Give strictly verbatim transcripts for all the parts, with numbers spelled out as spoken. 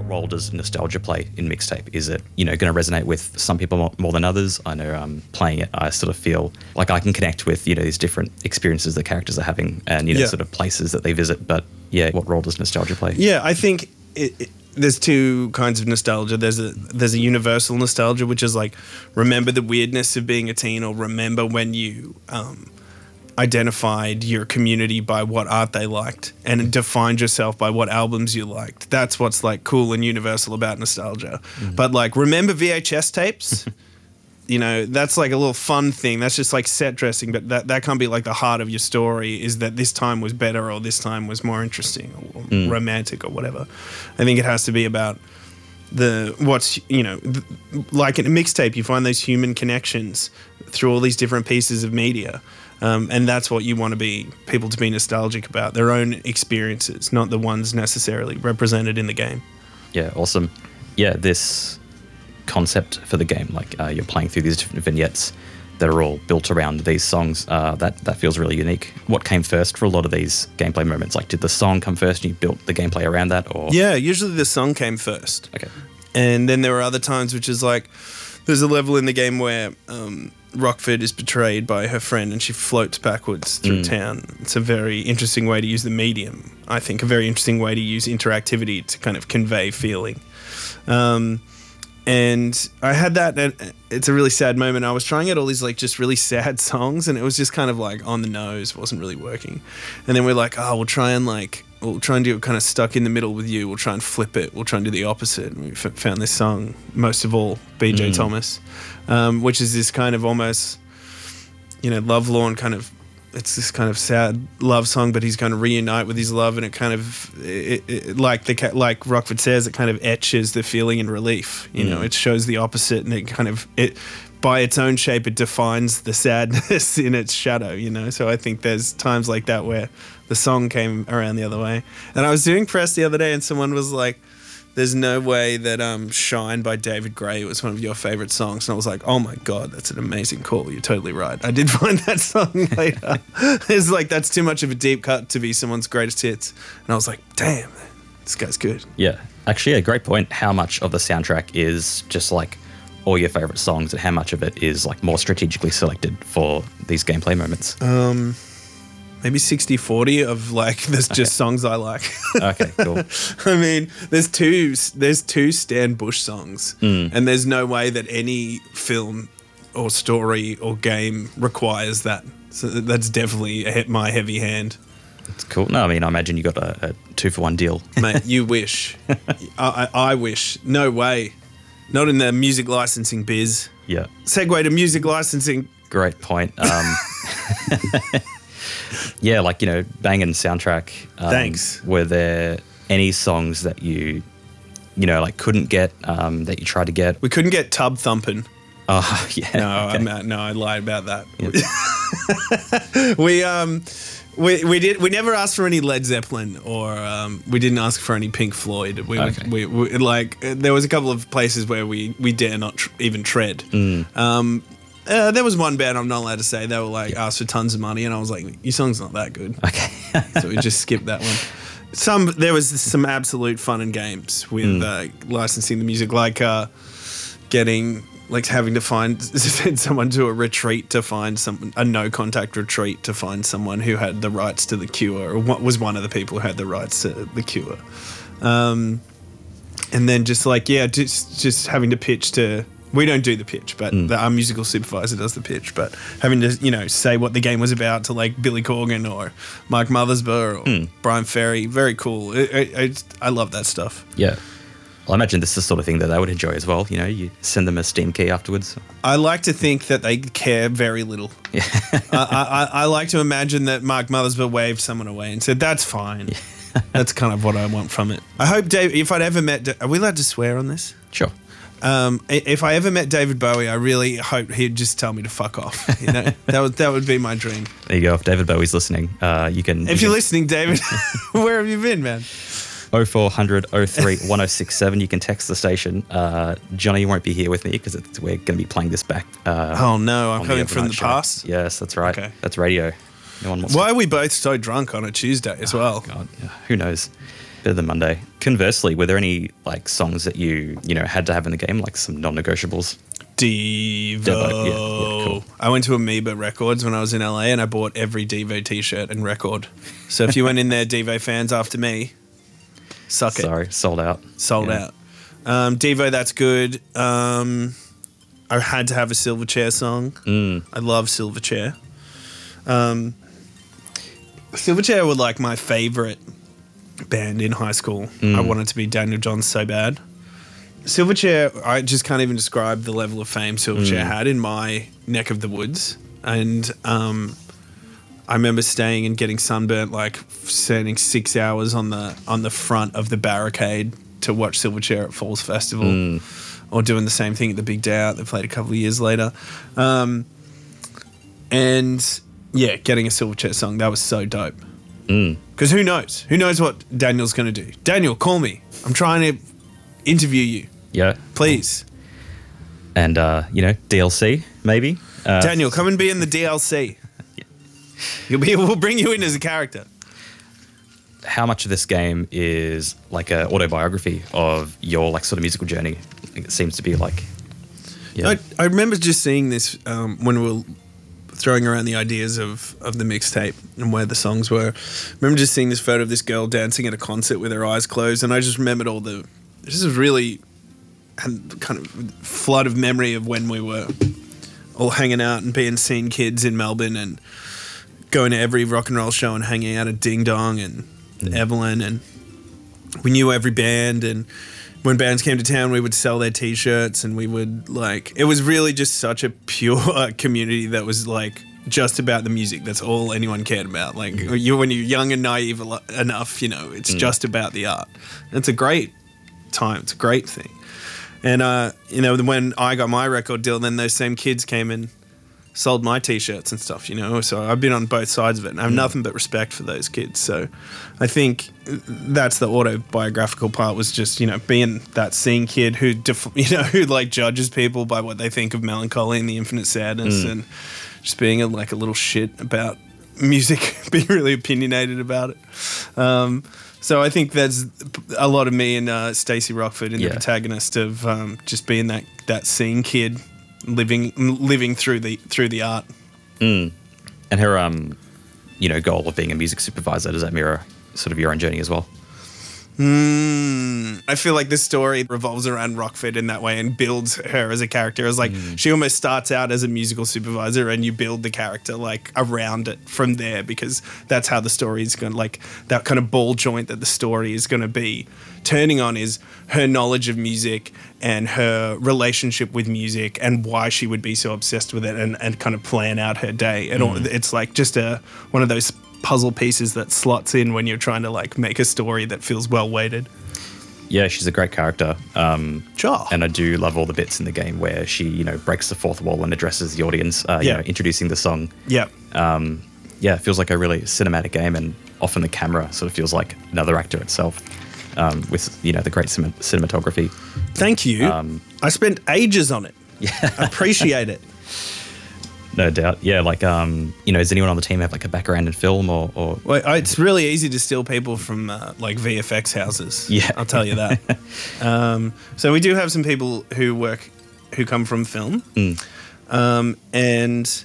role does nostalgia play in mixtape? Is it, you know, going to resonate with some people more, more than others? I know um, playing it, I sort of feel like I can connect with, you know, these different experiences the characters are having and, you know, Yeah. sort of places that they visit. But yeah, what role does nostalgia play? Yeah, I think it, it, there's two kinds of nostalgia. There's a there's a universal nostalgia, which is like remember the weirdness of being a teen, or remember when you um, identified your community by what art they liked and defined yourself by what albums you liked. That's what's like cool and universal about nostalgia. Mm-hmm. But like remember V H S tapes? You know, that's like a little fun thing. That's just like set dressing, but that, that can't be like the heart of your story, is that this time was better or this time was more interesting or mm. romantic or whatever. I think it has to be about the what's, you know, th- like in a mixtape, you find those human connections through all these different pieces of media. Um, and that's what you want to be, people to be nostalgic about, their own experiences, not the ones necessarily represented in the game. Yeah, awesome. Yeah, this concept for the game, like uh, you're playing through these different vignettes that are all built around these songs, uh, that that feels really unique. What came first for a lot of these gameplay moments? Like, did the song come first and you built the gameplay around that? Or yeah, usually the song came first. Okay. And then there were other times, which is like, there's a level in the game where um, Rockford is betrayed by her friend and she floats backwards through mm. town. It's a very interesting way to use the medium. I think a very interesting way to use interactivity to kind of convey feeling. Um, And I had that, and it's a really sad moment. I was trying out all these like just really sad songs, and it was just kind of like on the nose, wasn't really working. And then we're like, oh, we'll try and like, we'll try and do it kind of stuck in the middle with you. We'll try and flip it. We'll try and do the opposite. And we f- found this song, Most of All, B J mm. Thomas, um, which is this kind of almost, you know, lovelorn kind of, it's this kind of sad love song, but he's going to reunite with his love, and it kind of, it, it, like the like Rockford says, it kind of etches the feeling in relief. You mm. know, it shows the opposite, and it kind of it by its own shape, it defines the sadness in its shadow. You know, so I think there's times like that where the song came around the other way. And I was doing press the other day, and someone was like, there's no way that um, Shine by David Gray was one of your favorite songs. And I was like, oh my God, that's an amazing call. You're totally right. I did find that song later. It's like, that's too much of a deep cut to be someone's greatest hits. And I was like, damn, this guy's good. Yeah, actually a great point. How much of the soundtrack is just like all your favorite songs, and how much of it is like more strategically selected for these gameplay moments? Um... Maybe sixty forty of like, there's just okay. songs I like. Okay, cool. I mean, there's two there's two Stan Bush songs, mm. and there's no way that any film or story or game requires that. So that's definitely a, my heavy hand. That's cool. No, I mean, I imagine you got a, a two for one deal. Mate, you wish. I, I, I wish. No way. Not in the music licensing biz. Yeah. Segue to music licensing. Great point. Um, yeah, like, you know, banging soundtrack. Um, Thanks. Were there any songs that you, you know, like couldn't get, um, that you tried to get? We couldn't get Tub Thumpin'. Oh, yeah. No, okay. I'm not, no, I lied about that. Yep. we um, we we did we never asked for any Led Zeppelin, or um, we didn't ask for any Pink Floyd. We, okay. we, we like there was a couple of places where we we dare not tr- even tread. Mm. Um. Uh, there was one band I'm not allowed to say. They were like, yeah. asked for tons of money, and I was like, your song's not that good. Okay. So we just skipped that one. Some There was some absolute fun and games with mm. uh, licensing the music, like uh, getting, like having to find, send someone to a retreat to find some, a no-contact retreat to find someone who had the rights to The Cure, or what was one of the people who had the rights to The Cure. Um, and then just like, yeah, just just having to pitch to... We don't do the pitch, but mm. the, our musical supervisor does the pitch. But having to, you know, say what the game was about to like Billy Corgan or Mike Mothersbaugh or mm. Brian Ferry, very cool. It, it, it, I love that stuff. Yeah. Well, I imagine this is the sort of thing that they would enjoy as well. You know, you send them a Steam key afterwards. I like to think that they care very little. Yeah. I, I, I like to imagine that Mark Mothersbaugh waved someone away and said, that's fine. Yeah. That's kind of what I want from it. I hope, Dave, if I'd ever met... Are we allowed to swear on this? Sure. Um, if I ever met David Bowie, I really hope he'd just tell me to fuck off. You know, that would that would be my dream. There you go. If David Bowie's listening, uh, you can. If you you're can... listening, David, where have you been, man? oh four hundred oh three one oh six seven. You can text the station. Uh, Johnny won't be here with me because we're going to be playing this back. Uh, oh no, I'm coming from the show. past. Yes, that's right. Okay. That's radio. No one wants. Why to... are we both so drunk on a Tuesday as oh, well? God, yeah. Who knows? Better than Monday. Conversely, were there any like songs that you you know had to have in the game, like some non-negotiables? Devo. Devo, yeah, yeah, cool. I went to Amoeba Records when I was in L A and I bought every Devo t-shirt and record. So if you went in there, Devo fans after me, suck it. Sorry, sold out. Sold Yeah. out. Um, Devo, that's good. Um, I had to have a Silverchair song. Mm. I love Silverchair. Um, Silverchair were like my favorite band in high school. Mm. I wanted to be Daniel Johns so bad. Silverchair, I just can't even describe the level of fame Silverchair Mm. had in my neck of the woods. And um, I remember staying and getting sunburnt, like standing six hours on the on the front of the barricade to watch Silverchair at Falls Festival, Mm. or doing the same thing at the Big Day Out. They played a couple of years later. Um, and yeah, getting a Silverchair song, that was so dope. Mm. Because who knows? Who knows what Daniel's going to do? Daniel, call me. I'm trying to interview you. Yeah. Please. And, uh, you know, D L C, maybe? Uh, Daniel, come and be in the D L C. You'll be, we'll bring you in as a character. How much of this game is like a autobiography of your like sort of musical journey? Like, it seems to be like... Yeah. I, I remember just seeing this um, when we were throwing around the ideas of, of the mixtape and where the songs were. I remember just seeing this photo of this girl dancing at a concert with her eyes closed, and I just remembered all the... This is really... had kind of flood of memory of when we were all hanging out and being scene kids in Melbourne and going to every rock and roll show and hanging out at Ding Dong and Mm. Evelyn, and we knew every band, and when bands came to town we would sell their t-shirts, and we would like, it was really just such a pure community that was like just about the music. That's all anyone cared about. Like Mm. you, when you're young and naive elo- enough, you know, it's Mm. just about the art. It's a great time. It's a great thing. And, uh, you know, when I got my record deal, then those same kids came and sold my T-shirts and stuff, you know. So I've been on both sides of it, and I have Mm. nothing but respect for those kids. So I think that's the autobiographical part, was just, you know, being that scene kid who, def- you know, who like judges people by what they think of Melancholy and the Infinite Sadness, Mm. and just being a, like a little shit about music, being really opinionated about it. Um, So I think there's a lot of me and uh, Stacey Rockford in Yeah. the protagonist of um, just being that, that scene kid, living living through the through the art. Mm. And her, um, you know, goal of being a music supervisor, does that mirror sort of your own journey as well? Mm. I feel like this story revolves around Rockford in that way and builds her as a character. It's like Mm. she almost starts out as a musical supervisor, and you build the character like around it from there, because that's how the story is going to, like, that kind of ball joint that the story is going to be turning on is her knowledge of music and her relationship with music and why she would be so obsessed with it, and, and kind of plan out her day. And all, it's like just a one of those puzzle pieces that slots in when you're trying to like make a story that feels well weighted. Yeah, she's a great character. Um, Sure. And I do love all the bits in the game where she, you know, breaks the fourth wall and addresses the audience, uh, you Yeah. know, introducing the song. Yeah. Um, yeah, it feels like a really cinematic game, and often the camera sort of feels like another actor itself, um, with, you know, the great cin- cinematography. Thank you. Um, I spent ages on it. Yeah. Appreciate it. No doubt. Yeah, like, um, you know, does anyone on the team have like a background in film or... or Well, I- it's really easy to steal people from uh, like V F X houses. Yeah. I'll tell you that. um, so we do have some people who work, who come from film. Mm. Um, and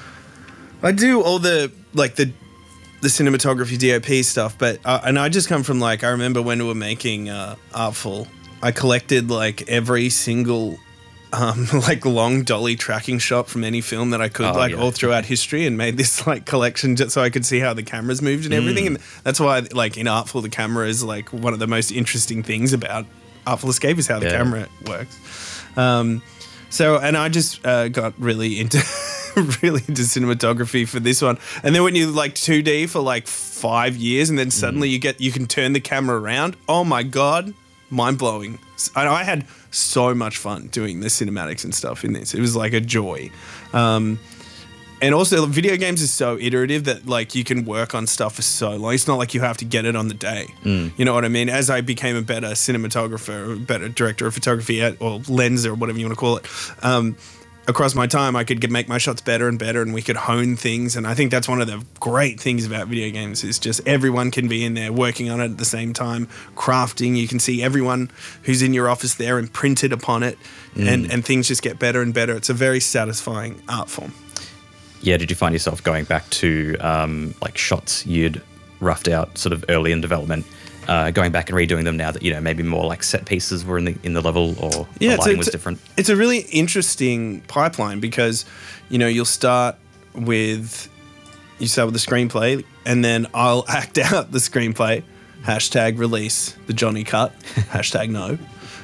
I do all the, like the, the cinematography D O P stuff, but, uh, and I just come from like, I remember when we were making uh, Artful, I collected like every single Um, like long dolly tracking shot from any film that I could, Oh, like yeah. all throughout history, and made this like collection just so I could see how the cameras moved and everything. Mm. And that's why, like in Artful, the camera is like one of the most interesting things about Artful Escape is how the Yeah. camera works. Um, so, and I just uh, got really into really into cinematography for this one. And then when you like two D for like five years, and then suddenly Mm. you get you can turn the camera around. Oh my god, mind blowing! And I had so much fun doing the cinematics and stuff in this. It was like a joy. Um, and also, video games is so iterative that like you can work on stuff for so long. It's not like you have to get it on the day. Mm. You know what I mean? As I became a better cinematographer, or a better director of photography, at, or lenser, or whatever you want to call it, um, across my time, I could get, make my shots better and better, and we could hone things. And I think that's one of the great things about video games is just everyone can be in there working on it at the same time, crafting. You can see everyone who's in your office there imprinted upon it, mm. and, and things just get better and better. It's a very satisfying art form. Yeah, did you find yourself going back to um, like shots you'd roughed out sort of early in development, uh, going back and redoing them now that, you know, maybe more like set pieces were in the in the level, or yeah, the lighting a, was different? It's a really interesting pipeline because, you know, you'll start with, you start with the screenplay, and then I'll act out the screenplay, hashtag release the Johnny cut, hashtag no.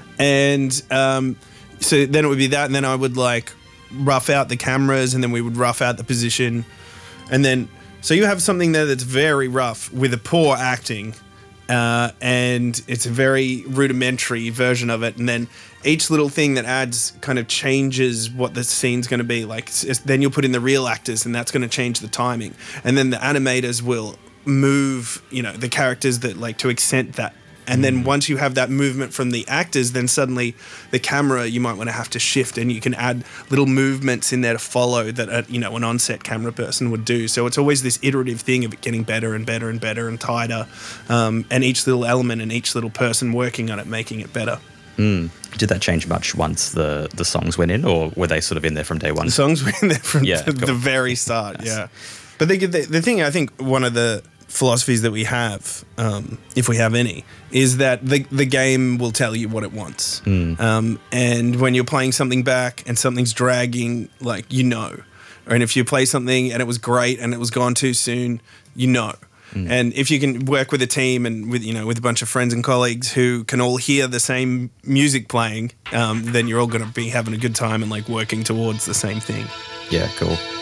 And um, so then it would be that, and then I would like rough out the cameras, and then we would rough out the position, and then so you have something there that's very rough with a poor acting, uh, and it's a very rudimentary version of it, and then each little thing that adds kind of changes what the scene's going to be like. It's, it's, then you'll put in the real actors, and that's going to change the timing, and then the animators will move, you know, the characters that like to accent that. And then once you have that movement from the actors, then suddenly the camera, you might want to have to shift, and you can add little movements in there to follow that, a, you know, an on-set camera person would do. So it's always this iterative thing of it getting better and better and better and tighter, um, and each little element and each little person working on it, making it better. Mm. Did that change much once the, the songs went in, or were they sort of in there from day one? The songs were in there from yeah, the, cool. the very start, nice. yeah. But the, the, the thing, I think one of the philosophies that we have, um, if we have any, is that the the game will tell you what it wants. Mm. Um, and when you're playing something back and something's dragging, like, you know. And if you play something and it was great and it was gone too soon, you know. Mm. And if you can work with a team and with, you know, with a bunch of friends and colleagues who can all hear the same music playing, um, then you're all going to be having a good time and like working towards the same thing. Yeah, cool.